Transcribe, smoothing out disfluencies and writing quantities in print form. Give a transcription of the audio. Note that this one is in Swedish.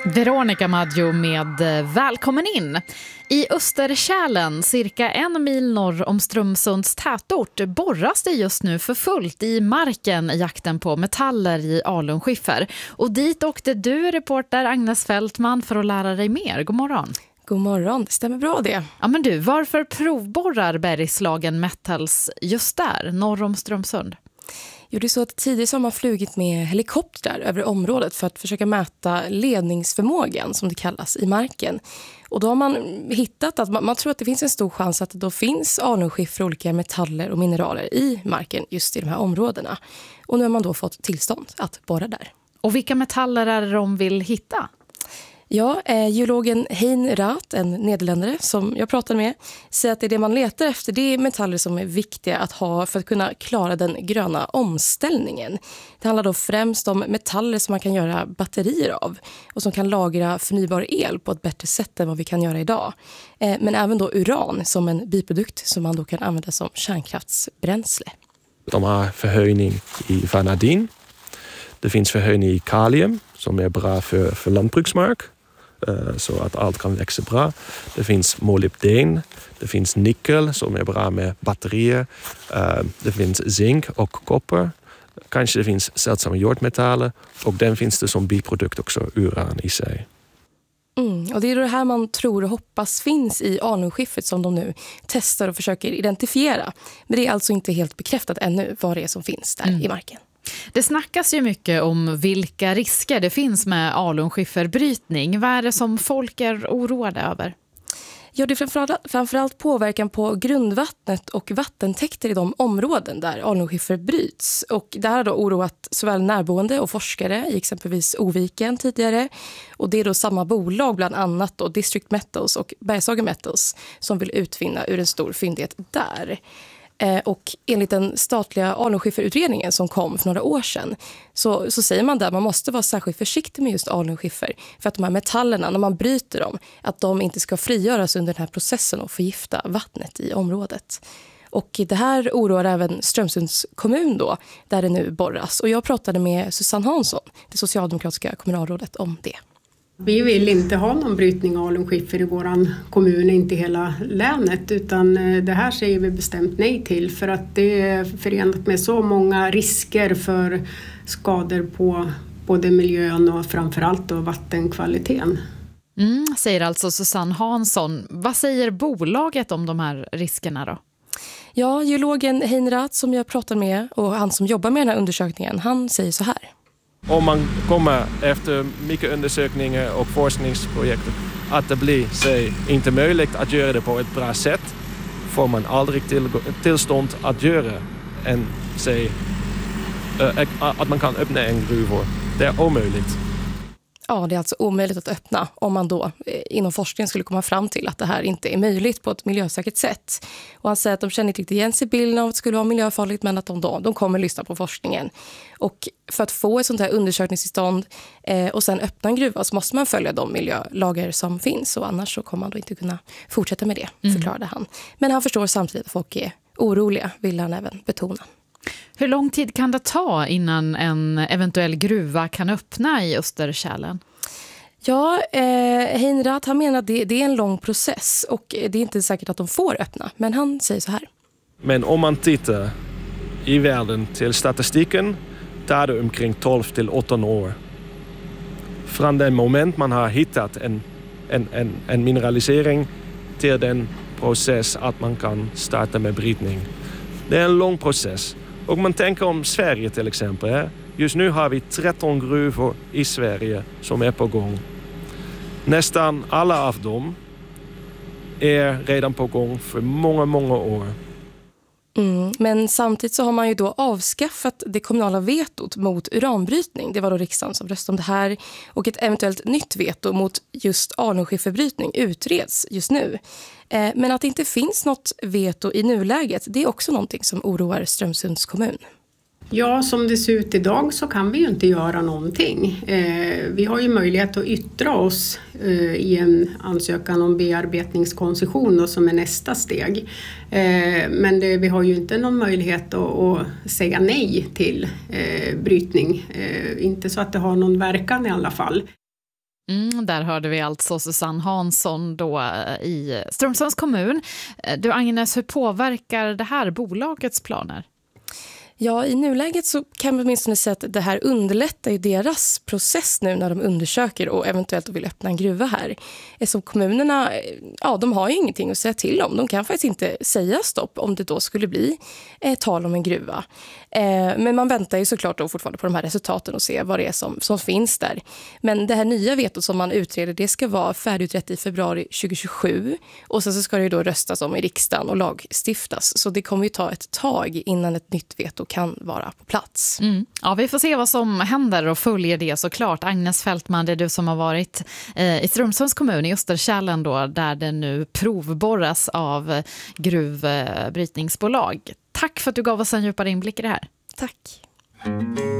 Veronica Maggio med Välkommen in. I Österkärlen, cirka 1 mil norr om Strömsunds tätort, borras det just nu för fullt i marken i jakten på metaller i alunskiffer. Och dit åkte du, reporter Agnes Fältman, för att lära dig mer. God morgon. God morgon, det stämmer bra det. Ja, men du, varför provborrar Bergslagen Metals just där, norr om Strömsund? Jo, det är så att tidigare har man flugit med helikoptrar över området för att försöka mäta ledningsförmågan, som det kallas, i marken. Och då har man hittat att man tror att det finns en stor chans att det då finns alunskiffer, olika metaller och mineraler i marken just i de här områdena. Och nu har man då fått tillstånd att borra där. Och vilka metaller är det de vill hitta? Ja, geologen Hein Raat, en nederländare som jag pratade med, säger att det man letar efter, det är metaller som är viktiga att ha för att kunna klara den gröna omställningen. Det handlar då främst om metaller som man kan göra batterier av och som kan lagra förnybar el på ett bättre sätt än vad vi kan göra idag. Men även då uran som en biprodukt som man då kan använda som kärnkraftsbränsle. De har förhöjning i vanadin. Det finns förhöjning i kalium som är bra för lantbruksmark. Så att allt kan växa bra. Det finns molybden, det finns nickel som är bra med batterier. Det finns zink och koppar. Kanske det finns sällsamma jordmetaller och den finns det som biprodukt också, uran i sig. Och det är det här man tror och hoppas finns i alunskiffret som de nu testar och försöker identifiera. Men det är alltså inte helt bekräftat ännu vad det är som finns där i marken. Det snackas ju mycket om vilka risker det finns med alunskifferbrytning. Vad är det som folk är oroade över? Ja, det är framförallt påverkan på grundvattnet och vattentäkter i de områden där alunskiffer bryts. Och det här har då oroat såväl närboende och forskare i exempelvis Oviken tidigare. Och det är då samma bolag, bland annat då District Metals och Bergslagen Metals, som vill utvinna ur en stor fyndighet där. Och enligt den statliga alunskifferutredningen som kom för några år sedan så säger man där att man måste vara särskilt försiktig med just alunskiffer för att de här metallerna, när man bryter dem, att de inte ska frigöras under den här processen och förgifta vattnet i området. Och det här oroar även Strömsunds kommun då, där det nu borras. Och jag pratade med Susanne Hansson, det socialdemokratiska kommunalrådet, om det. Vi vill inte ha någon brytning av alunskiffer i våran kommun, inte hela länet, utan det här säger vi bestämt nej till för att det är förenat med så många risker för skador på både miljön och framförallt då vattenkvaliteten. Säger alltså Susanne Hansson. Vad säger bolaget om de här riskerna då? Ja, geologen Hein Raat som jag pratade med och han som jobbar med den här undersökningen, han säger så här. Om man kommer efter mycket undersökningar och forskningsprojekt att det blir inte möjligt att göra det på ett bra sätt, får man aldrig tillstånd att göra att man kan öppna en gruva. Det är omöjligt. Ja, det är alltså omöjligt att öppna om man då inom forskningen skulle komma fram till att det här inte är möjligt på ett miljösäkert sätt. Och han säger att de känner inte igen sig bilden av att det skulle vara miljöfarligt, men att de kommer lyssna på forskningen. Och för att få ett sånt här undersökningstillstånd och sen öppna en gruva så måste man följa de miljölagar som finns, och annars så kommer man då inte kunna fortsätta med det, förklarade han. Men han förstår samtidigt att folk är oroliga, vill han även betona. Hur lång tid kan det ta innan en eventuell gruva kan öppna i Österkärlen? Ja, Hein Raat, han menar att det är en lång process och det är inte säkert att de får öppna. Men han säger så här. Men om man tittar i världen till statistiken tar det omkring 12 till 18 år. Från den moment man har hittat en mineralisering till den process att man kan starta med brytning. Det är en lång process. Och man tänker om Sverige till exempel. Just nu har vi 13 gruvor i Sverige som är på gång. Nästan alla av dem är redan på gång för många år. Men samtidigt så har man ju då avskaffat det kommunala vetot mot uranbrytning. Det var då riksdagen som röstade om det här. Och ett eventuellt nytt veto mot just alunskifferbrytning utreds just nu. Men att det inte finns något veto i nuläget, det är också någonting som oroar Strömsunds kommun. Ja, som det ser ut idag så kan vi ju inte göra någonting. Vi har ju möjlighet att yttra oss i en ansökan om bearbetningskoncession då, som är nästa steg. Men vi har ju inte någon möjlighet att säga nej till brytning. Inte så att det har någon verkan i alla fall. Där hörde vi alltså Susanne Hansson då i Strömsunds kommun. Du Agnes, hur påverkar det här bolagets planer? Ja, i nuläget så kan vi åtminstone säga att det här underlättar ju deras process nu när de undersöker och eventuellt vill öppna en gruva här. Eftersom kommunerna, de har ju ingenting att säga till om. De kan faktiskt inte säga stopp om det då skulle bli tal om en gruva. Men man väntar ju såklart då fortfarande på de här resultaten och se vad det är som finns där. Men det här nya vetot som man utreder, det ska vara färdigutrett i februari 2027. Och sen så ska det ju då röstas om i riksdagen och lagstiftas. Så det kommer ju ta ett tag innan ett nytt veto kan vara på plats. Ja, vi får se vad som händer och följer det såklart. Agnes Fältman, det är du som har varit i Strömsunds kommun i Österkärlen då, där det nu provborras av gruvbrytningsbolag. Tack för att du gav oss en djupare inblick i det här. Tack.